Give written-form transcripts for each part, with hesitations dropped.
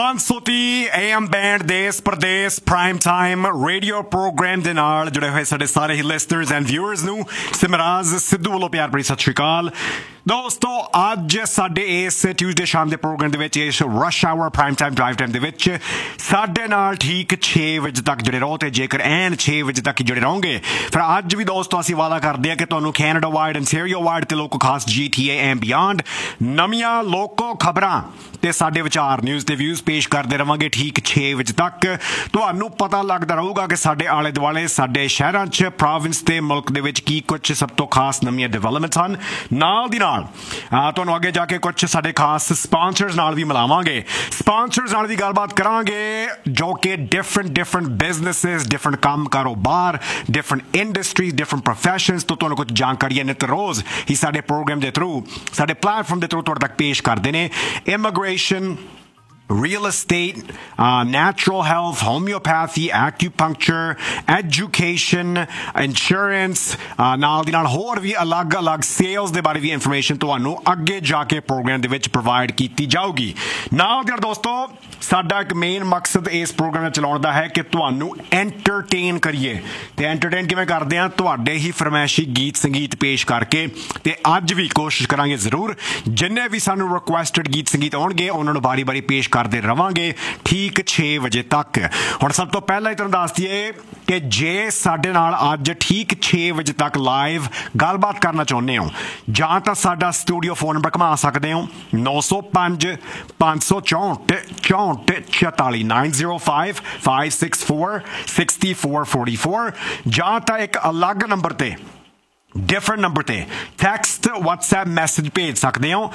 530 AM band ਦੇਸ ਪ੍ਰਦੇਸ prime time radio programme ਦੇ ਨਾਲ ਜੁੜੇ ਹੋਏ ਸਾਡੇ ਸਾਰੇ ਹੀ ਲਿਸਨਰਸ ਐਂਡ ਵਿਊਅਰਸ ਨੂੰ ਸਿਮਰਾਜ ਸਿੱਧੂ ਵੱਲੋਂ ਪਿਆਰ ਭਰੀ ਸਤਿ ਸ਼੍ਰੀ ਅਕਾਲ। ਦੋਸਤੋ ਅੱਜ ਸਾਡੇ ਇਸ ਟਿਊਜ਼ਡੇ ਸ਼ਾਮ ਦੇ ਪ੍ਰੋਗਰਾਮ ਦੇ ਵਿੱਚ ਇਸ rush hour prime time drive time ਦੇ ਵਿੱਚ ਸਾਡੇ ਨਾਲ ਠੀਕ 6 ਵਜੇ ਤੱਕ ਜੁੜੇ ਰਹੋ ਤੇ ਜੇਕਰ ਐਨ 6 ਵਜੇ ਤੱਕ ਜੁੜੇ ਰਹੋਗੇ ਫਿਰ ਅੱਜ ਵੀ ਦੋਸਤੋ ਅਸੀਂ ਵਾਅਦਾ ਕਰਦੇ ਹਾਂ ਕਿ ਤੁਹਾਨੂੰ ਕੈਨੇਡਾ ਵਾਈਡ ਅੰਟੈਰੀਓ ਵਾਈਡ ਤੇ ਲੋਕੋ ਖਾਸ GTA ਐਂਡ ਬਿਯੋਂਡ ਨਵੀਆਂ ਲੋਕੋ ਖਬਰਾਂ ਤੇ ਸਾਡੇ ਵਿਚਾਰ ਨਿਊਜ਼ ਤੇ ਵਿਊਜ਼ ਪੇਸ਼ ਕਰਦੇ ਰਵਾਂਗੇ ਠੀਕ 6 ਵਜੇ ਤੱਕ। ਤੁਹਾਨੂੰ ਪਤਾ ਲੱਗਦਾ ਰਹੂਗਾ ਕਿ ਸਾਡੇ ਆਲੇ ਦੁਆਲੇ ਸਾਡੇ ਸ਼ਹਿਰਾਂ 'ਚ ਪ੍ਰੋਵਿੰਸ ਤੇ ਮੁਲਕ ਦੇ ਵਿੱਚ ਕੀ ਕੁਝ ਸਭ ਤੋਂ ਖਾਸ ਨਵੀਆਂ ਡਿਵੈਲਪਮੈਂਟਸ ਹਨ। ਨਾਲ ਦੀ ਨਾਲ ਤੁਹਾਨੂੰ ਅੱਗੇ ਜਾ ਕੇ ਕੁਝ ਸਾਡੇ ਖਾਸ ਸਪਾਂਸਰਸ ਨਾਲ ਵੀ ਮਿਲਾਵਾਂਗੇ। ਸਪਾਂਸਰਸ ਨਾਲ ਵੀ ਗੱਲਬਾਤ ਕਰਾਂਗੇ ਜੋ ਕਿ ਡਿਫਰੈਂਟ ਬਿਜ਼ਨੈਸਿਸ ਡਿਫਰੈਂਟ ਕੰਮ ਕਾਰੋਬਾਰ ਡਿਫਰੈਂਟ ਇੰਡਸਟਰੀਜ਼ ਡਿਫਰੈਂਟ ਪ੍ਰੋਫੈਸ਼ਨਸ ਤੋਂ ਤੁਹਾਨੂੰ ਕੁਝ ਜਾਣਕਾਰੀਆਂ ਨਿਤ ਰੋਜ਼ ਹੀ ਸਾਡੇ ਪ੍ਰੋਗਰਾਮ ਦੇ ਥਰੂ ਸਾਡੇ ਪਲੇਟਫਾਰਮ ਦੇ ਥਰੂ ਤੁਹਾਡੇ ਤੱਕ ਪੇਸ਼ ਕਰਦੇ ਨੇ। Immigration real estate, natural health, homeopathy, acupuncture, education, insurance, ਨਾਲ ਦੀ ਨਾਲ ਹੋਰ ਵੀ ਅਲੱਗ-ਅਲੱਗ ਸੇਲਸ ਦੇ ਬਾਰੇ ਵੀ ਇਨਫੋਰਮੇਸ਼ਨ ਤੁਹਾਨੂੰ ਅੱਗੇ ਜਾ ਕੇ ਪ੍ਰੋਗਰਾਮ ਦੇ ਵਿੱਚ ਪ੍ਰੋਵਾਈਡ ਕੀਤੀ ਜਾਊਗੀ। ਨਾਲ ਦੀ ਨਾਲ ਦੋਸਤੋ ਸਾਡਾ ਇੱਕ ਮੇਨ ਮਕਸਦ ਇਸ ਪ੍ਰੋਗਰਾਮ ਨੂੰ ਚਲਾਉਣ ਦਾ ਹੈ ਕਿ ਤੁਹਾਨੂੰ ਐਂਟਰਟੇਨ ਕਰੀਏ ਤੇ ਐਂਟਰਟੇਨ ਕਿਵੇਂ ਕਰਦੇ ਹਾਂ ਤੁਹਾਡੇ ਹੀ ਫਰਮਾਇਸ਼ੀ ਗੀਤ ਸੰਗੀਤ ਪੇਸ਼ ਕਰਕੇ ਤੇ ਅੱਜ ਵੀ ਕੋਸ਼ਿਸ਼ ਕਰਾਂਗੇ ਜ਼ਰੂਰ ਜਿੰਨੇ ਵੀ ਸਾਨੂੰ ਰਿਕੁਐਸਟਡ ਗੀਤ ਸੰਗੀਤ ਆਉਣਗੇ ਉਹਨਾਂ ਨੂੰ ਬਾਰੀ-ਬਾਰੀ ਪੇਸ਼ ਕਰਦੇ ਰਵਾਂਗੇ ਠੀਕ 6 ਵਜੇ ਤੱਕ। ਹੁਣ ਸਭ ਤੋਂ ਪਹਿਲਾਂ ਹੀ ਤੁਹਾਨੂੰ ਦੱਸ ਦਈਏ ਕਿ ਜੇ ਸਾਡੇ ਨਾਲ ਅੱਜ ਠੀਕ 6 ਵਜੇ ਤੱਕ ਲਾਈਵ ਗੱਲਬਾਤ ਕਰਨਾ ਚਾਹੁੰਦੇ ਹੋ ਜਾਂ ਤਾਂ ਸਾਡਾ ਸਟੂਡੀਓ ਫੋਨ ਨੰਬਰ ਘੁਮਾ ਸਕਦੇ ਹੋ 905 564 44 905 564 6444 ਜਾਂ ਤਾਂ ਇੱਕ ਅਲੱਗ ਨੰਬਰ ਤੇ different number ਤੇ text WhatsApp message ਭੇਜ ਸਕਦੇ ਹੋ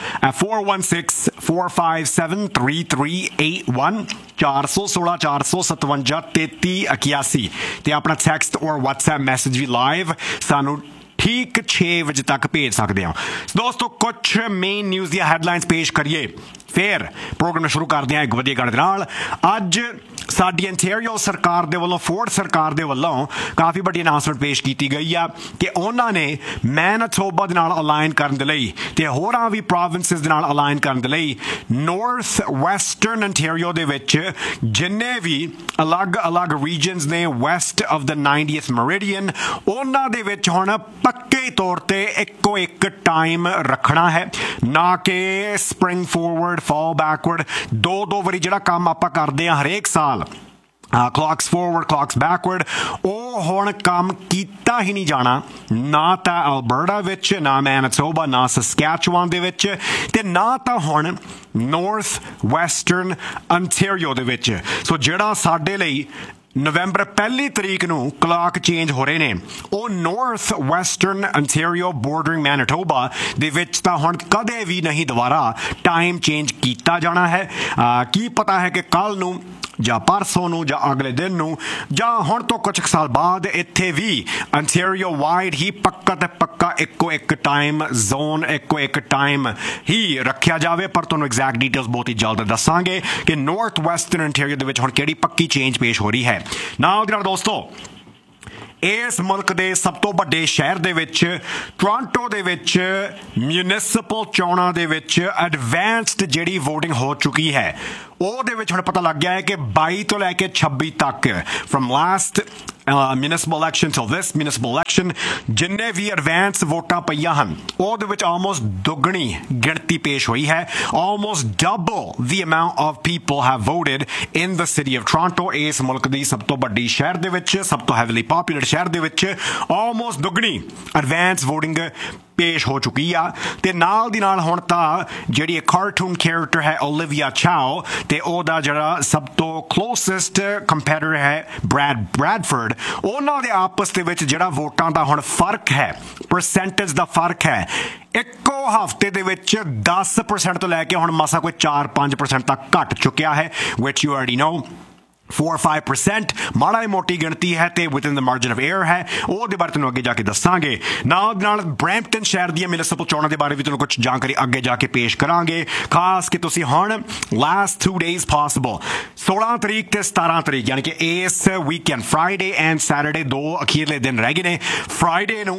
4164573381 416 457 3381 ਤੇ ਆਪਣਾ text or WhatsApp message we live ਸਾਨੂੰ ਠੀਕ 6 ਵਜੇ ਤੱਕ ਭੇਜ ਸਕਦੇ ਹੋ। ਦੋਸਤੋ ਕੁਝ ਮੇਨ ਨਿਊਜ਼ ਦੀਆਂ ਹੈਡਲਾਈਨਸ ਪੇਸ਼ ਕਰੀਏ ਫਿਰ ਪ੍ਰੋਗਰਾਮ ਸ਼ੁਰੂ ਕਰਦੇ ਹਾਂ ਇੱਕ ਵਧੀਆ ਗਾਣੇ ਦੇ ਨਾਲ। ਅੱਜ ਸਾਡੀ ਅੰਟੈਰੀਓ ਸਰਕਾਰ ਦੇ ਵੱਲੋਂ ਫੋਰਡ ਸਰਕਾਰ ਦੇ ਵੱਲੋਂ ਕਾਫੀ ਵੱਡੀ ਅਨਾਉਂਸਮੈਂਟ ਪੇਸ਼ ਕੀਤੀ ਗਈ ਆ ਕਿ ਉਹਨਾਂ ਨੇ ਮੈਨੀਟੋਬਾ ਦੇ ਨਾਲ ਅਲਾਈਨ ਕਰਨ ਦੇ ਲਈ ਤੇ ਹੋਰਾਂ ਵੀ ਪ੍ਰੋਵਿੰਸਿਸ ਦੇ ਨਾਲ ਅਲਾਈਨ ਕਰਨ ਦੇ ਲਈ ਨਾਰਥ ਵੈਸਟਰਨ ਅੰਟੈਰੀਓ ਦੇ ਵਿੱਚ ਜਿੰਨੇ ਵੀ ਅਲੱਗ-ਅਲੱਗ ਰੀਜਨਸ ਨੇ West of the 90th meridian ਉਹਨਾਂ ਦੇ ਵਿੱਚ ਹੁਣ ਪੱਕੇ ਤੌਰ ਤੇ ਇੱਕੋ ਇੱਕ ਟਾਈਮ ਰੱਖਣਾ ਹੈ ਨਾ ਕਿ ਸਪਰਿੰਗ ਫੋਰਵਰਡ ਫਾਲ ਬੈਕਵਰਡ ਦੋ ਵਾਰੀ ਜਿਹੜਾ ਕੰਮ ਆਪਾਂ ਕਰਦੇ ਹਾਂ ਹਰੇਕ ਸਾਲ clocks forward clocks backward ਉਹ ਹੁਣ ਕੰਮ ਕੀਤਾ ਹੀ ਨਹੀਂ ਜਾਣਾ ਨਾ ਤਾਂ ਅਲਬਰਟਾ ਵਿੱਚ ਨਾ ਮੈਨੀਟੋਬਾ ਨਾ ਸਸਕੈਚੁਆਨ ਦੇ ਵਿੱਚ ਤੇ ਨਾ ਤਾਂ ਹੁਣ ਨਾਰਥ ਵੈਸਟਰਨ ਅੰਟੈਰੀਓ ਦੇ ਵਿੱਚ। ਸੋ ਜਿਹੜਾ ਸਾਡੇ ਲਈ ਨਵੰਬਰ 1 ਤਰੀਕ ਨੂੰ ਕਲਾਕ ਚੇਂਜ ਹੋ ਰਹੇ ਨੇ ਉਹ ਨਾਰਥ ਵੈਸਟਰਨ ਅੰਟੈਰੀਓ ਬੋਰਡਰਿੰਗ ਮੈਨੀਟੋਬਾ ਦੇ ਵਿੱਚ ਤਾਂ ਹੁਣ ਕਦੇ ਵੀ ਨਹੀਂ ਦੁਬਾਰਾ ਟਾਈਮ ਚੇਂਜ ਕੀਤਾ ਜਾਣਾ ਹੈ। ਕੀ ਪਤਾ ਹੈ ਕਿ ਕੱਲ੍ਹ ਨੂੰ ਜਾਂ ਪਰਸੋਂ ਨੂੰ ਜਾਂ ਅਗਲੇ ਦਿਨ ਨੂੰ ਜਾਂ ਹੁਣ ਤੋਂ ਕੁਝ ਸਾਲ ਬਾਅਦ ਇੱਥੇ ਵੀ ਅੰਟੈਰੀਓ ਵਾਈਡ ਹੀ ਪੱਕਾ ਤੇ ਪੱਕਾ ਇੱਕੋ ਇੱਕ ਟਾਈਮ ਜ਼ੋਨ ਇੱਕੋ ਇੱਕ ਟਾਈਮ ਹੀ ਰੱਖਿਆ ਜਾਵੇ। ਪਰ ਤੁਹਾਨੂੰ ਐਗਜ਼ੈਕਟ ਡੀਟੇਲਸ ਬਹੁਤ ਹੀ ਜਲਦ ਦੱਸਾਂਗੇ ਕਿ ਨਾਰਥ ਵੈਸਟਰਨ ਅੰਟੈਰੀਓ ਦੇ ਵਿੱਚ ਹੁਣ ਕਿਹੜੀ ਪੱਕੀ ਚੇਂਜ ਪੇਸ਼ ਹੋ ਰਹੀ ਹੈ। ਨਾਲ ਦੀ ਨਾਲ ਦੋਸਤੋ ਇਸ ਮੁਲਕ ਦੇ ਸਭ ਤੋਂ ਵੱਡੇ ਸ਼ਹਿਰ ਦੇ ਵਿੱਚ ਟੋਰਾਂਟੋ ਦੇ ਵਿੱਚ ਮਿਊਨਿਸਪਲ ਚੋਣਾਂ ਦੇ ਵਿੱਚ ਐਡਵਾਂਸਡ ਜਿਹੜੀ ਵੋਟਿੰਗ ਹੋ ਚੁੱਕੀ ਹੈ ਉਹਦੇ ਵਿੱਚ ਹੁਣ ਪਤਾ ਲੱਗ ਗਿਆ ਹੈ ਕਿ 22 ਤੋਂ ਲੈ ਕੇ 26 ਤੱਕ firm last municipal election till ਦਿਸ ਮਿਊਨਿਸਪਲ ਇਲੈਕਸ਼ਨ ਜਿੰਨੇ ਵੀ ਐਡਵਾਂਸ ਵੋਟਾਂ ਪਈਆਂ ਹਨ ਉਹਦੇ ਵਿੱਚ ਆਲਮੋਸਟ ਦੁੱਗਣੀ ਗਿਣਤੀ ਪੇਸ਼ ਹੋਈ ਹੈ। Almost double the amount of people have ਵੋਟਡ in the city of Toronto. ਇਸ ਮੁਲਕ ਦੀ ਸਭ ਤੋਂ ਵੱਡੀ ਸ਼ਹਿਰ ਦੇ ਵਿੱਚ ਸਭ ਤੋਂ ਹੈਵੀਲੀ ਪਾਪੂਲਰ ਸ਼ਹਿਰ ਦੇ ਵਿੱਚ ਆਲਮੋਸਟ ਦੁੱਗਣੀ ਐਡਵਾਂਸ ਵੋਟਿੰਗ ਪੇਸ਼ ਹੋ ਚੁੱਕੀ ਆ ਤੇ ਨਾਲ ਦੀ ਨਾਲ ਹੁਣ ਤਾਂ ਜਿਹੜੀ ਕਾਰਟੂਨ ਕੈਰੈਕਟਰ ਹੈ ਓਲਿਵੀਆ ਚਾਓ ਤੇ ਉਹਦਾ ਜਿਹੜਾ ਸਭ ਤੋਂ ਕਲੋਸੈਸਟ ਕੰਪੀਟੀਟਰ ਹੈ ਬ੍ਰੈਡਫੋਰਡ ਉਹਨਾਂ ਦੇ ਆਪਸ ਦੇ ਵਿੱਚ ਜਿਹੜਾ ਵੋਟਾਂ ਦਾ ਹੁਣ ਫਰਕ ਹੈ ਪਰਸੈਂਟੇਜ ਦਾ ਫਰਕ ਹੈ ਇੱਕੋ ਹਫ਼ਤੇ ਦੇ ਵਿੱਚ 10% ਤੋਂ ਲੈ ਕੇ ਹੁਣ ਮਸਾਂ ਕੋਈ 4-5% ਤੱਕ ਘਟ ਚੁੱਕਿਆ ਹੈ which you already know 4-5% ਮਾੜਾ ਮੋਟੀ ਗਿਣਤੀ ਹੈ ਤੇ within the margin of air ਹੈ ਉਹਦੇ ਬਾਰੇ ਤੁਹਾਨੂੰ ਅੱਗੇ ਜਾ ਕੇ ਦੱਸਾਂਗੇ। ਨਾਲ ਬਰੈਂਪਟਨ ਸ਼ਹਿਰ ਦੀਆਂ ਮਿਊਨਿਸਪਲ ਚੋਣਾਂ ਦੇ ਬਾਰੇ ਵੀ ਤੁਹਾਨੂੰ ਕੁਝ ਜਾਣਕਾਰੀ ਅੱਗੇ ਜਾ ਕੇ ਪੇਸ਼ ਕਰਾਂਗੇ ਖਾਸ ਕਿ ਤੁਸੀਂ ਹੁਣ ਲਾਸਟ 2 days possible 16 ਤਰੀਕ ਤੇ 17 ਤਰੀਕ ਯਾਨੀ ਕਿ ਇਸ ਵੀਕਐਂਡ ਫਰਾਈਡੇ ਐਂਡ ਸੈਟਰਡੇ ਦੋ ਅਖੀਰਲੇ ਦਿਨ ਰਹਿ ਗਏ ਨੇ। ਫਰਾਈਡੇ ਨੂੰ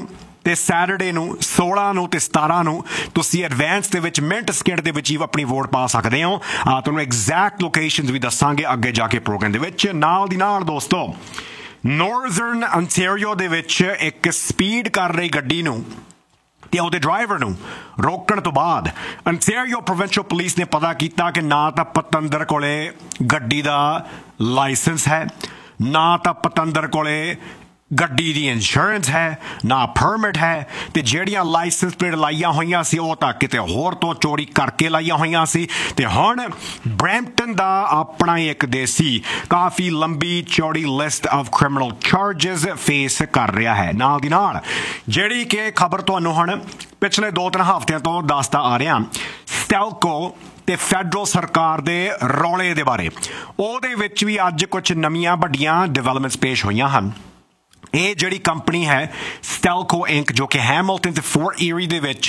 ਤੇ ਸੈਟਰਡੇ ਨੂੰ 16 ਨੂੰ ਤੇ 17 ਨੂੰ ਤੁਸੀਂ ਐਡਵਾਂਸ ਦੇ ਵਿੱਚ ਮਿੰਟ ਸਕਿੰਟ ਦੇ ਵਿੱਚ ਹੀ ਆਪਣੀ ਵੋਟ ਪਾ ਸਕਦੇ ਹੋ। ਤੁਹਾਨੂੰ ਐਗਜ਼ੈਕਟ ਲੋਕੇਸ਼ਨਸ ਵੀ ਦੱਸਾਂਗੇ ਅੱਗੇ ਜਾ ਕੇ ਪ੍ਰੋਗਰਾਮ ਦੇ ਵਿੱਚ। ਨਾਲ ਦੀ ਨਾਲ ਦੋਸਤੋ, ਨਾਰਥਰਨ ਅੰਟਾਰੀਓ ਦੇ ਵਿੱਚ ਇੱਕ ਸਪੀਡ ਕਰ ਰਹੀ ਗੱਡੀ ਨੂੰ ਤੇ ਉਹਦੇ ਡਰਾਈਵਰ ਨੂੰ ਰੋਕਣ ਤੋਂ ਬਾਅਦ ਅੰਟਾਰੀਓ ਪ੍ਰੋਵਿੰਸ਼ੀਅਲ ਪੁਲਿਸ ਨੇ ਪਤਾ ਕੀਤਾ ਕਿ ਨਾ ਤਾਂ ਪਤੰਦਰ ਕੋਲੇ ਗੱਡੀ ਦਾ ਲਾਇਸੈਂਸ ਹੈ, ਨਾ ਤਾਂ ਪਤੰਦਰ ਕੋਲੇ ਗੱਡੀ ਦੀ ਇੰਸ਼ੋਰੈਂਸ ਹੈ, ਨਾ ਪਰਮਿਟ ਹੈ, ਤੇ ਜਿਹੜੀਆਂ ਲਾਇਸੈਂਸ ਪਲੇਟ ਲਾਈਆਂ ਹੋਈਆਂ ਸੀ ਉਹ ਤਾਂ ਕਿਤੇ ਹੋਰ ਤੋਂ ਚੋਰੀ ਕਰਕੇ ਲਾਈਆਂ ਹੋਈਆਂ ਸੀ। ਤੇ ਹੁਣ ਬਰੈਂਪਟਨ ਦਾ ਆਪਣਾ ਹੀ ਇੱਕ ਦੇਸੀ ਕਾਫੀ ਲੰਬੀ ਚੌੜੀ list of criminal charges face ਕਰ ਰਿਹਾ ਹੈ। ਨਾਲ ਦੀ ਨਾਲ ਜਿਹੜੀ ਕਿ ਖਬਰ ਤੁਹਾਨੂੰ ਹੁਣ ਪਿਛਲੇ 2-3 ਹਫ਼ਤਿਆਂ ਤੋਂ ਦੱਸਦਾ ਆ ਰਿਹਾ, ਸਟੈਲਕੋ ਤੇ ਫੈਡਰਲ ਸਰਕਾਰ ਦੇ ਰੌਲੇ ਦੇ ਬਾਰੇ, ਉਹਦੇ ਵਿੱਚ ਵੀ ਅੱਜ ਕੁਝ ਨਵੀਆਂ ਵੱਡੀਆਂ ਡਿਵੈਲਪਮੈਂਟਸ ਪੇਸ਼ ਹੋਈਆਂ ਹਨ। ਇਹ ਜਿਹੜੀ ਕੰਪਨੀ ਹੈ ਸਟੈਲਕੋ ਇੰਕ, ਜੋ ਕਿ ਹੈਮਿਲਟਨ ਤੇ ਫੋਰਟ ਈਰੀ ਦੇ ਵਿੱਚ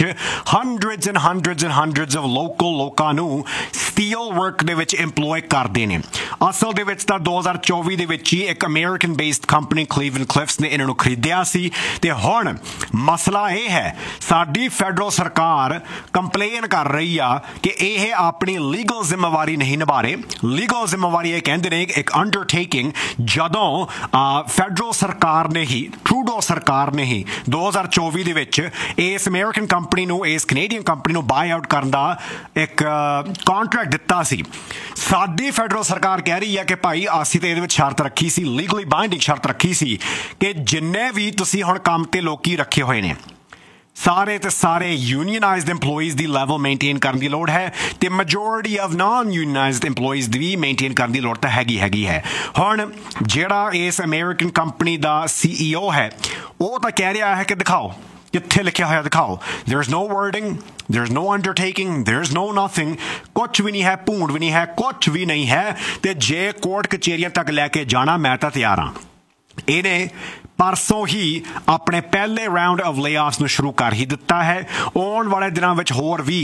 hundreds of ਲੋਕਾਂ ਨੂੰ ਸਟੀਲ ਵਰਕ ਦੇ ਵਿੱਚ ਇੰਪਲੋਏ ਕਰਦੇ ਨੇ। ਅਸਲ ਦੇ ਵਿੱਚ ਤਾਂ 2024 ਦੇ ਵਿੱਚ ਹੀ ਇੱਕ ਅਮਰੀਕਨ ਬੇਸਡ ਕੰਪਨੀ ਕਲੀਵਲੈਂਡ ਕਲਿਫਸ ਨੇ ਇਹਨਾਂ ਨੂੰ ਖਰੀਦਿਆ ਸੀ। ਤੇ ਹੁਣ ਮਸਲਾ ਇਹ ਹੈ, ਸਾਡੀ ਫੈਡਰਲ ਸਰਕਾਰ ਕੰਪਲੇਨ ਕਰ ਰਹੀ ਆ ਕਿ ਇਹ ਆਪਣੀ ਲੀਗਲ ਜ਼ਿੰਮੇਵਾਰੀ ਨਹੀਂ ਨਿਭਾ ਰਹੇ। ਲੀਗਲ ਜ਼ਿੰਮੇਵਾਰੀ ਇਹ ਕਹਿੰਦੇ ਨੇ ਇੱਕ ਅੰਡਰਟੇਕਿੰਗ ਜਦੋਂ ਫੈਡਰਲ ਸਰਕਾਰ ਨੇ ਹੀ, ਟਰੂਡੋ ਸਰਕਾਰ ਨੇ ਹੀ 2024 ਦੇ ਵਿੱਚ ਇਸ ਅਮਰੀਕਨ ਕੰਪਨੀ ਨੂੰ, ਇਸ ਕੈਨੇਡੀਅਨ ਕੰਪਨੀ ਨੂੰ ਬਾਈ ਆਊਟ ਕਰਨ ਦਾ ਇੱਕ ਕੰਟਰੈਕਟ ਦਿੱਤਾ ਸੀ। ਸਾਡੀ ਫੈਡਰਲ ਸਰਕਾਰ ਕਹਿ ਰਹੀ ਹੈ ਕਿ ਭਾਈ ਅਸੀਂ ਤੇ ਇਹਦੇ ਵਿੱਚ ਸ਼ਰਤ ਰੱਖੀ ਸੀ, ਲੀਗਲੀ ਬਾਈਂਡਿੰਗ ਸ਼ਰਤ ਰੱਖੀ ਸੀ ਕਿ ਜਿੰਨੇ ਵੀ ਤੁਸੀਂ ਹੁਣ ਕੰਮ ਤੇ ਲੋਕੀ ਰੱਖੇ ਹੋਏ ਨੇ ਸਾਰੇ ਤੇ ਸਾਰੇ ਯੂਨੀਅਨਾਈਜ਼ਡ EMPLOYEES ਦੀ ਲੈਵਲ ਮੇਨਟੇਨ ਕਰਨ ਦੀ ਲੋੜ ਹੈ ਤੇ majority of naan ਯੂਨੀਅਨਾਈਜ਼ਡ EMPLOYEES the we maintain ਕਰਨ ਦੀ ਲੋੜ ਤਾਂ ਹੈਗੀ ਹੈ। ਹੁਣ ਜਿਹੜਾ ਇਸ ਅਮਰੀਕਨ ਕੰਪਨੀ ਦਾ CEO ਹੈ ਉਹ ਤਾਂ ਕਹਿ ਰਿਹਾ ਹੈ ਕਿ ਦਿਖਾਓ ਕਿੱਥੇ ਲਿਖਿਆ ਹੋਇਆ, ਦਿਖਾਓ। there is no wording, there is no undertaking, there is no nothing, ਕੁਛ ਵੀ ਨਹੀਂ ਹੈ, ਭੂੰਡ ਵੀ ਨਹੀਂ ਹੈ, ਕੁਛ ਵੀ ਨਹੀਂ ਹੈ। ਤੇ ਜੇ ਕੋਰਟ ਕਚਹਿਰੀਆਂ ਤੱਕ ਲੈ ਕੇ ਜਾਣਾ ਮੈਂ ਤਾਂ ਤਿਆਰ ਹਾਂ। ਇਹਨੇ ਪਰਸੋਂ ਹੀ ਆਪਣੇ ਪਹਿਲੇ ਰਾਊਂਡ ਆਫ ਲੇਆਫਸ ਨੂੰ ਸ਼ੁਰੂ ਕਰ ਹੀ ਦਿੱਤਾ ਹੈ। ਆਉਣ ਵਾਲੇ ਦਿਨਾਂ ਵਿੱਚ ਹੋਰ ਵੀ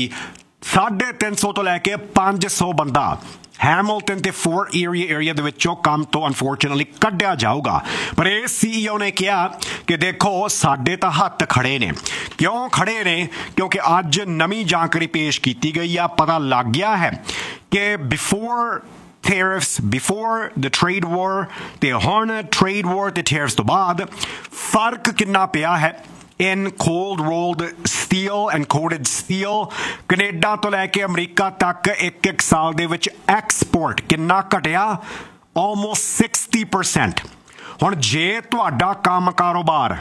350 ਤੋਂ ਲੈ ਕੇ 500 ਬੰਦਾ ਹੈਮਿਲਟਨ ਤੇ ਫੋਰਟ ਈਰੀ ਏਰੀਆ ਦੇ ਵਿੱਚੋਂ ਕੰਮ ਤੋਂ ਅਨਫੋਰਚੂਨਟਲੀ ਕੱਢਿਆ ਜਾਊਗਾ। ਪਰ ਇਹ CEO ਨੇ ਕਿਹਾ ਕਿ ਦੇਖੋ ਸਾਡੇ ਤਾਂ ਹੱਥ ਖੜੇ ਨੇ। ਕਿਉਂ ਖੜੇ ਨੇ? ਕਿਉਂਕਿ ਅੱਜ ਨਵੀਂ ਜਾਣਕਾਰੀ ਪੇਸ਼ ਕੀਤੀ ਗਈ ਆ। ਪਤਾ ਲੱਗ ਗਿਆ ਹੈ ਕਿ before tariffs, before the trade war ਤੇ ਹੁਣ trade war ਤੇ tariffs ਤੋਂ ਬਾਅਦ ਫਰਕ ਕਿੰਨਾ ਪਿਆ ਹੈ in cold rolled steel and coated steel। Canada ਤੋਂ ਲੈ ਕੇ ਅਮਰੀਕਾ ਤੱਕ ਇੱਕ ਸਾਲ ਦੇ ਵਿੱਚ ਐਕਸਪੋਰਟ ਕਿੰਨਾ ਘਟਿਆ? almost 60%। ਹੁਣ ਜੇ ਤੁਹਾਡਾ ਕੰਮ ਕਾਰੋਬਾਰ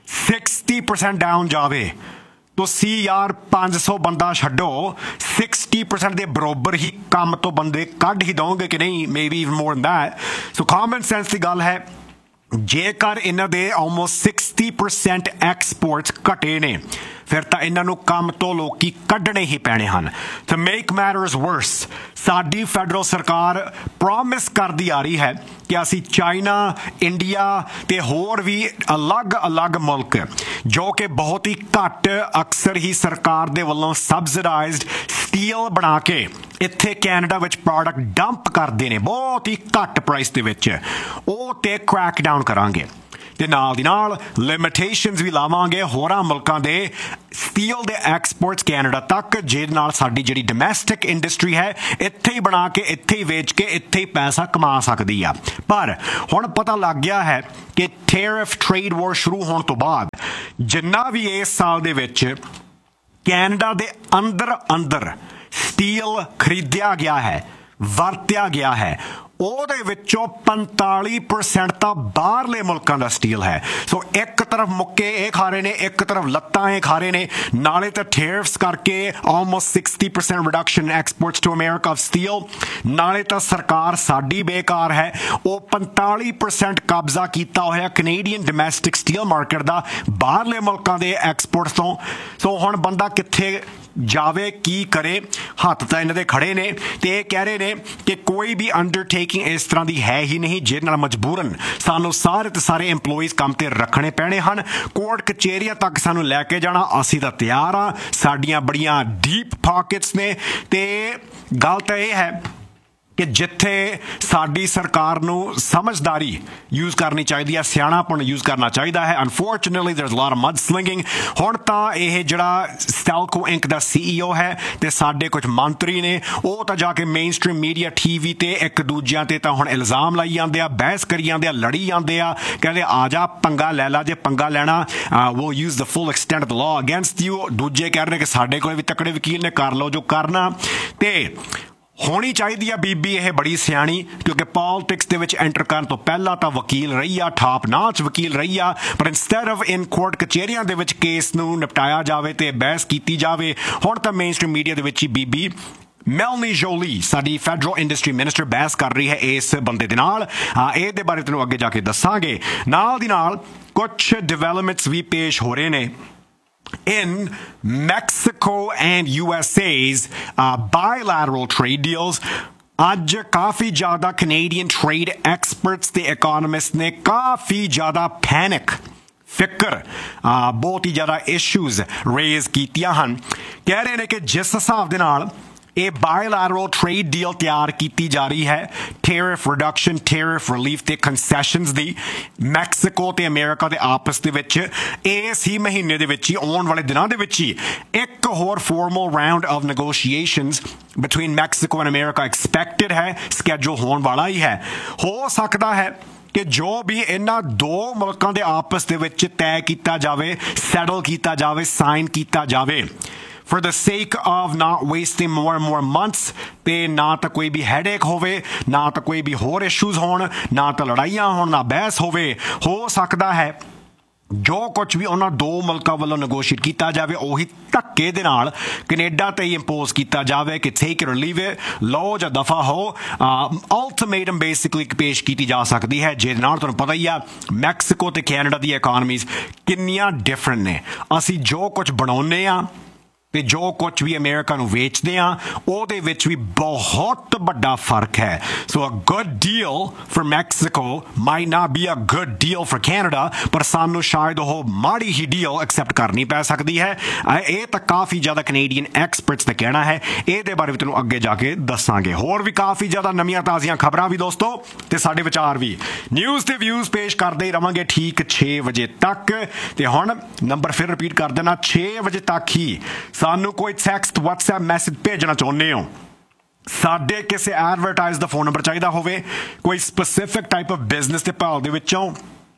60% ਡਾਊਨ ਜਾਵੇ, ਤੁਸੀਂ ਯਾਰ 500 ਬੰਦਾ ਛੱਡੋ, 60% ਦੇ ਬਰਾਬਰ ਹੀ ਕੰਮ ਤੋਂ ਬੰਦੇ ਕੱਢ ਹੀ ਦੋਗੇ ਕਿ ਨਹੀਂ? Maybe even more than that. So common sense ਦੀ ਗੱਲ ਹੈ, ਜੇਕਰ ਇਹਨਾਂ ਦੇ almost 60% ਐਕਸਪੋਰਟਸ ਘਟੇ ਨੇ ਫਿਰ ਤਾਂ ਇਹਨਾਂ ਨੂੰ ਕੰਮ ਤੋਂ ਲੋਕੀ ਕੱਢਣੇ ਹੀ ਪੈਣੇ ਹਨ। To make matters worse, ਸਾਡੀ ਫੈਡਰਲ ਸਰਕਾਰ ਪ੍ਰੋਮਿਸ ਕਰਦੀ ਆ ਰਹੀ ਹੈ ਕਿ ਅਸੀਂ ਚਾਈਨਾ, ਇੰਡੀਆ ਤੇ ਹੋਰ ਵੀ ਅਲੱਗ-ਅਲੱਗ ਮੁਲਕ ਜੋ ਕਿ ਬਹੁਤ ਹੀ ਘੱਟ ਅਕਸਰ ਹੀ ਸਰਕਾਰ ਦੇ ਵੱਲੋਂ ਸਬਸਿਡਾਈਜ਼ਡ ਸਟੀਲ ਬਣਾ ਕੇ ਇੱਥੇ ਕੈਨੇਡਾ ਵਿੱਚ ਪ੍ਰੋਡਕਟ ਡੰਪ ਕਰਦੇ ਨੇ ਬਹੁਤ ਹੀ ਘੱਟ ਪ੍ਰਾਈਸ ਦੇ ਵਿੱਚ, ਉਹ ਤੇ ਕ੍ਰੈਕ ਡਾਊਨ ਕਰਾਂਗੇ। ਤੇ ਨਾਲ ਦੀ ਨਾਲ ਲਿਮਿਟੇਸ਼ਨਸ ਵੀ ਲਾਵਾਂਗੇ ਹੋਰਾਂ ਮੁਲਕਾਂ ਦੇ ਸਟੀਲ ਦੇ ਐਕਸਪੋਰਟਸ ਕੈਨੇਡਾ ਤੱਕ, ਜਿਹਦੇ ਨਾਲ ਸਾਡੀ ਜਿਹੜੀ ਡੋਮੈਸਟਿਕ ਇੰਡਸਟਰੀ ਹੈ ਇੱਥੇ ਹੀ ਬਣਾ ਕੇ, ਇੱਥੇ ਹੀ ਵੇਚ ਕੇ, ਇੱਥੇ ਹੀ ਪੈਸਾ ਕਮਾ ਸਕਦੀ ਆ। ਪਰ ਹੁਣ ਪਤਾ ਲੱਗ ਗਿਆ ਹੈ ਕਿ ਟੈਰਿਫ ਟ੍ਰੇਡ ਵਾਰ ਸ਼ੁਰੂ ਹੋਣ ਤੋਂ ਬਾਅਦ ਜਿੰਨਾ ਵੀ ਇਸ ਸਾਲ ਦੇ ਵਿੱਚ ਕੈਨੇਡਾ ਦੇ ਅੰਦਰ ਸਟੀਲ ਖਰੀਦਿਆ ਗਿਆ ਹੈ, ਵਰਤਿਆ ਗਿਆ ਹੈ, ਉਹਦੇ ਵਿੱਚੋਂ 45% ਤਾਂ ਬਾਹਰਲੇ ਮੁਲਕਾਂ ਦਾ ਸਟੀਲ ਹੈ। ਸੋ ਇੱਕ ਤਰਫ ਮੁੱਕੇ ਇਹ ਖਾ ਰਹੇ ਨੇ, ਇੱਕ ਤਰਫ ਲੱਤਾਂ ਇਹ ਖਾ ਰਹੇ ਨੇ, ਨਾਲੇ ਤਾਂ ਟੈਰਿਫਸ ਕਰਕੇ almost 60% reduction exports to America of steel, ਨਾਲੇ ਤਾਂ ਸਰਕਾਰ ਸਾਡੀ ਬੇਕਾਰ ਹੈ, ਉਹ 45% ਕਬਜ਼ਾ ਕੀਤਾ ਹੋਇਆ ਕੈਨੇਡੀਅਨ ਡੋਮੈਸਟਿਕ ਸਟੀਲ ਮਾਰਕੀਟ ਦਾ ਬਾਹਰਲੇ ਮੁਲਕਾਂ ਦੇ ਐਕਸਪੋਰਟਸ ਤੋਂ। ਸੋ ਹੁਣ ਬੰਦਾ ਕਿੱਥੇ ਜਾਵੇ, ਕੀ ਕਰੇ? ਹੱਥ ਤਾਂ ਇਹਨਾਂ ਦੇ ਖੜੇ ਨੇ ਤੇ ਇਹ ਕਹਿ ਰਹੇ ਨੇ ਕਿ ਕੋਈ ਵੀ ਅੰਡਰਟੇਕਿੰਗ ਇਸ ਤਰ੍ਹਾਂ ਦੀ ਹੈ ਹੀ ਨਹੀਂ ਜਿਹਦੇ ਨਾਲ ਮਜਬੂਰਨ ਸਾਨੂੰ ਸਾਰੇ ਤੇ ਸਾਰੇ EMPLOYEES ਕੰਮ ਤੇ ਰੱਖਣੇ ਪੈਣੇ ਹਨ। ਕੋਰਟ ਕਚਹਿਰੀਆਂ ਤੱਕ ਸਾਨੂੰ ਲੈ ਕੇ ਜਾਣਾ ਅਸੀਂ ਤਾਂ ਤਿਆਰ ਹਾਂ, ਸਾਡੀਆਂ ਬੜੀਆਂ ਡੀਪ ਪਾਕਟਸ ਨੇ। ਤੇ ਗੱਲ ਤਾਂ ਇਹ ਹੈ ਕਿ ਜਿੱਥੇ ਸਾਡੀ ਸਰਕਾਰ ਨੂੰ ਸਮਝਦਾਰੀ ਯੂਜ਼ ਕਰਨੀ ਚਾਹੀਦੀ ਹੈ, ਸਿਆਣਾਪਣ ਯੂਜ਼ ਕਰਨਾ ਚਾਹੀਦਾ ਹੈ, unfortunately ਦੇयर is a lot of मडस्लिंगिंग। ਹੁਣ ਤਾਂ ਇਹ ਜਿਹੜਾ ਸਟੈਲਕੋ ਇੰਕ ਦਾ CEO ਹੈ ਤੇ ਸਾਡੇ ਕੁਝ ਮੰਤਰੀ ਨੇ, ਉਹ ਤਾਂ ਜਾ ਕੇ ਮੇਨ ਸਟ੍ਰੀਮ ਮੀਡੀਆ TV ਤੇ ਇੱਕ ਦੂਜਿਆਂ ਤੇ ਤਾਂ ਹੁਣ ਇਲਜ਼ਾਮ ਲਾਈ ਜਾਂਦੇ ਆ, ਬਹਿਸ ਕਰੀ ਜਾਂਦੇ ਆ, ਲੜੀ ਜਾਂਦੇ ਆ, ਕਹਿੰਦੇ ਆ ਜਾ ਪੰਗਾ ਲੈ ਲਾ, ਜੇ ਪੰਗਾ ਲੈਣਾ we'll use the full extent of the law against you। ਦੂਜੇ ਕਹਿ ਰਹੇ ਕਿ ਸਾਡੇ ਕੋਲ ਵੀ ਤਕੜੇ ਵਕੀਲ ਨੇ, ਕਰ ਲਓ ਜੋ ਕਰਨਾ। ਤੇ ਹੋਣੀ ਚਾਹੀਦੀ ਆ ਬੀਬੀ ਇਹ ਬੜੀ ਸਿਆਣੀ, ਕਿਉਂਕਿ ਪੋਲਿਟਿਕਸ ਦੇ ਵਿੱਚ ਐਂਟਰ ਕਰਨ ਤੋਂ ਪਹਿਲਾਂ ਤਾਂ ਵਕੀਲ ਰਹੀ ਆ, ਠਾਪ ਨਾਚ ਵਕੀਲ ਰਹੀ ਆ, ਪਰ ਇੰਸਟੈਡ ਆਫ ਇਨ ਕੋਰਟ ਕਚਹਿਰੀਆਂ ਦੇ ਵਿੱਚ ਕੇਸ ਨੂੰ ਨਿਪਟਾਇਆ ਜਾਵੇ ਤੇ ਬਹਿਸ ਕੀਤੀ ਜਾਵੇ, ਹੁਣ ਤਾਂ ਮੇਨ ਸਟ੍ਰੀਮ ਮੀਡੀਆ ਦੇ ਵਿੱਚ ਹੀ ਬੀਬੀ ਮੈਲਨੀ ਜੋਲੀ ਸਾਡੀ ਫੈਡਰਲ ਇੰਡਸਟਰੀ ਮਿਨਿਸਟਰ ਬਹਿਸ ਕਰ ਰਹੀ ਹੈ ਇਸ ਬੰਦੇ ਦੇ ਨਾਲ। ਇਹਦੇ ਬਾਰੇ ਤੈਨੂੰ ਅੱਗੇ ਜਾ ਕੇ ਦੱਸਾਂਗੇ। ਨਾਲ ਦੀ ਨਾਲ ਕੁਝ ਡਿਵੈਲਪਮੈਂਟਸ ਵੀ ਪੇਸ਼ ਹੋ ਰਹੇ ਨੇ in Mexico and USA's bilateral trade deals। ਅੱਜ ਕਾਫੀ ਜ਼ਿਆਦਾ ਕੈਨੇਡੀਅਨ ਟ੍ਰੇਡ ਐਕਸਪਰਟਸ ਤੇ ਇਕੋਨੋਮਿਸਟ ਨੇ ਕਾਫੀ ਜ਼ਿਆਦਾ ਪੈਨਿਕ ਫਿਕਰ ਬਹੁਤ ਹੀ ਜ਼ਿਆਦਾ ਇਸ਼ੂਜ਼ ਰੇਜ਼ ਕੀਤੀਆਂ ਹਨ। ਕਹਿ ਰਹੇ ਨੇ ਕਿ ਜਿਸ ਹਿਸਾਬ ਦੇ ਨਾਲ ਇਹ ਬਾਇਲੈਟਰਲ ਟ੍ਰੇਡ ਡੀਲ ਤਿਆਰ ਕੀਤੀ ਜਾ ਰਹੀ ਹੈ, ਟੈਰਿਫ ਰਿਡਕਸ਼ਨ, ਟੈਰਿਫ ਰਿਲੀਫ ਤੇ ਕੰਸੈਸ਼ਨਸ ਦੀ ਮੈਕਸੀਕੋ ਤੇ ਅਮਰੀਕਾ ਦੇ ਆਪਸ ਦੇ ਵਿੱਚ, ਇਸ ਹੀ ਮਹੀਨੇ ਦੇ ਵਿੱਚ ਹੀ, ਆਉਣ ਵਾਲੇ ਦਿਨਾਂ ਦੇ ਵਿੱਚ ਹੀ ਇੱਕ ਹੋਰ formal round of negotiations between Mexico and America expected ਹੈ, ਸਕੈਜੂਲ ਹੋਣ ਵਾਲਾ ਹੀ ਹੈ। ਹੋ ਸਕਦਾ ਹੈ ਕਿ ਜੋ ਵੀ ਇਹਨਾਂ ਦੋ ਮੁਲਕਾਂ ਦੇ ਆਪਸ ਦੇ ਵਿੱਚ ਤੈਅ ਕੀਤਾ ਜਾਵੇ, ਸੈਟਲ ਕੀਤਾ ਜਾਵੇ, ਸਾਈਨ ਕੀਤਾ ਜਾਵੇ, for the sake of not wasting more and more months, ਤੇ ਨਾ ਤਾਂ ਕੋਈ ਵੀ ਹੈਡੇਕ ਹੋਵੇ, ਨਾ ਤਾਂ ਕੋਈ ਵੀ ਹੋਰ ਇਸ਼ੂਜ਼ ਹੋਣ, ਨਾ ਤਾਂ ਲੜਾਈਆਂ ਹੋਣ, ਨਾ ਬਹਿਸ ਹੋਵੇ। ਹੋ ਸਕਦਾ ਹੈ ਜੋ ਕੁਝ ਵੀ ਉਹਨਾਂ ਦੋ ਮੁਲਕਾਂ ਵੱਲੋਂ ਨੈਗੋਸ਼ੀਏਟ ਕੀਤਾ ਜਾਵੇ ਉਹੀ ਧੱਕੇ ਦੇ ਨਾਲ ਕੈਨੇਡਾ ਤੇ ਹੀ ਇੰਪੋਜ਼ ਕੀਤਾ ਜਾਵੇ ਕਿ take it or leave it, ਲਓ ਜਾਂ ਦਫਾ ਹੋ। ਅਲਟੀਮੇਟਮ ਬੇਸਿਕਲੀ ਪੇਸ਼ ਕੀਤੀ ਜਾ ਸਕਦੀ ਹੈ, ਜਿਹਦੇ ਨਾਲ ਤੁਹਾਨੂੰ ਪਤਾ ਹੀ ਆ ਮੈਕਸੀਕੋ ਤੇ ਕੈਨੇਡਾ ਦੀ ਇਕੋਨਮੀਜ਼ ਕਿੰਨੀਆਂ ਡਿਫਰੈਂਟ ਨੇ। ਅਸੀਂ ਜੋ ਕੁਝ ਬਣਾਉਂਦੇ ਆ ਤੇ ਜੋ ਕੁਝ ਵੀ ਅਮਰੀਕਾ ਨੂੰ ਵੇਚਦੇ ਆ ਉਹਦੇ ਵਿੱਚ ਵੀ ਬਹੁਤ ਵੱਡਾ ਫਰਕ ਹੈ। ਸੋ a good deal for Mexico might not be a good deal for Canada, ਪਰ ਸਾਨੂੰ ਸ਼ਾਇਦ ਉਹ ਮਾੜੀ ਹੀ ਡੀਲ ਐਕਸੈਪਟ ਕਰਨੀ ਪੈ ਸਕਦੀ ਹੈ। ਇਹ ਤਾਂ ਕਾਫੀ ਜ਼ਿਆਦਾ ਕੈਨੇਡੀਅਨ ਐਕਸਪਰਟਸ ਦਾ ਕਹਿਣਾ ਹੈ। ਇਹਦੇ ਬਾਰੇ ਵੀ ਤੁਹਾਨੂੰ ਅੱਗੇ ਜਾ ਕੇ ਦੱਸਾਂਗੇ। ਹੋਰ ਵੀ ਕਾਫੀ ਜ਼ਿਆਦਾ ਨਵੀਆਂ ਤਾਜ਼ੀਆਂ ਖਬਰਾਂ ਵੀ ਦੋਸਤੋ ਤੇ ਸਾਡੇ ਵਿਚਾਰ ਵੀ ਨਿਊਜ਼ ਤੇ ਵਿਊਜ਼ ਪੇਸ਼ ਕਰਦੇ ਹੀ ਰਵਾਂਗੇ ਠੀਕ 6 ਵਜੇ ਤੱਕ। ਤੇ ਹੁਣ ਨੰਬਰ ਫਿਰ ਰਿਪੀਟ ਕਰ ਦੇਣਾ, 6 ਵਜੇ ਤੱਕ ਹੀ ਸਾਨੂੰ ਕੋਈ ਟੈਕਸਟ WhatsApp ਮੈਸੇਜ ਭੇਜਣਾ ਚਾਹੁੰਦੇ ਹੋ, ਸਾਡੇ ਕਿਸੇ ਐਡਵਰਟਾਈਜ਼ ਦਾ ਫੋਨ ਨੰਬਰ ਚਾਹੀਦਾ ਹੋਵੇ, ਕੋਈ ਸਪੈਸੀਫਿਕ ਟਾਈਪ ਆਫ ਬਿਜ਼ਨਸ ਦੇ ਭਾਲ ਦੇ ਵਿੱਚੋਂ,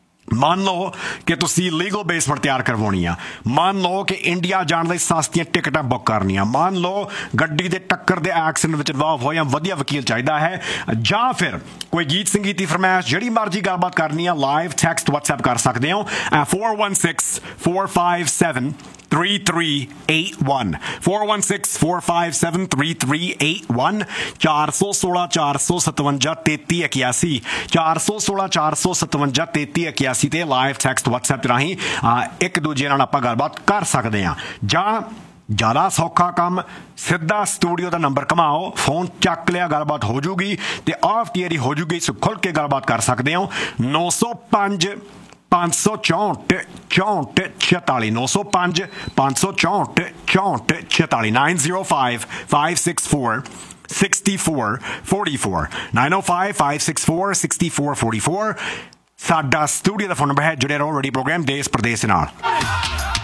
ਮੰਨ ਲਓ ਕਿ ਤੁਸੀਂ ਲੀਗਲ ਬੇਸਮੈਂਟ ਤਿਆਰ ਕਰਵਾਉਣੀ ਆ, ਮੰਨ ਲਓ ਕਿ ਇੰਡੀਆ ਜਾਣ ਲਈ ਸਸਤੀਆਂ ਟਿਕਟਾਂ ਬੁੱਕ ਕਰਨੀਆਂ, ਮੰਨ ਲਓ ਗੱਡੀ ਦੇ ਟੱਕਰ ਦੇ ਐਕਸੀਡੈਂਟ ਵਿੱਚ ਇਨਵੋਲਵ ਹੋਇਆ ਵਧੀਆ ਵਕੀਲ ਚਾਹੀਦਾ ਹੈ, ਜਾਂ ਫਿਰ ਕੋਈ ਗੀਤ ਸੰਗੀਤ ਦੀ ਫਰਮਾਇਸ਼, ਜਿਹੜੀ ਮਰਜ਼ੀ ਗੱਲਬਾਤ ਕਰਨੀ ਆ, ਲਾਈਵ ਟੈਕਸਟ WhatsApp ਕਰ ਸਕਦੇ ਹੋ 416-457 3381 416-457 3381 416 457 3381 416 457 3381 ਤੇ ਲਾਈਵ ਟੈਕਸਟ WhatsApp ਰਾਹੀਂ ਇੱਕ ਦੂਜੇ ਨਾਲ ਆਪਾਂ ਗੱਲਬਾਤ ਕਰ ਸਕਦੇ ਹਾਂ। ਜਾਂ ਜ਼ਿਆਦਾ ਸੌਖਾ ਕੰਮ, ਸਿੱਧਾ ਸਟੂਡੀਓ ਦਾ ਨੰਬਰ ਘਮਾਓ, ਫੋਨ ਚੱਕ ਲਿਆ, ਗੱਲਬਾਤ ਹੋ ਜੂਗੀ ਤੇ ਆਫ ਦੀ ਏਅਰ ਹੋ ਜੂਗੀ। ਸੋ ਖੁੱਲ ਕੇ ਗੱਲਬਾਤ ਕਰ ਸਕਦੇ ਹੋ 905 564 64 46 905 564 64 46 905 564 6444 905 564 6444 ਸਾਡਾ ਸਟੂਡੀਓ ਦਾ ਫੋਨ ਨੰਬਰ ਹੈ। ਜੁੜੇ ਰਹੋ ਰੇਡੀਓ ਪ੍ਰੋਗਰਾਮ ਦੇਸ਼ ਪ੍ਰਦੇਸ਼ ਨਾਲ।